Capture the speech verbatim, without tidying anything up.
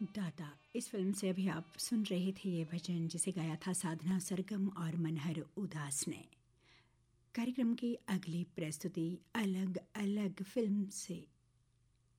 दादा इस फिल्म से अभी आप सुन रहे थे ये भजन जिसे गाया था साधना सरगम और मनहर उदास ने। कार्यक्रम की अगली प्रस्तुति अलग अलग फिल्म से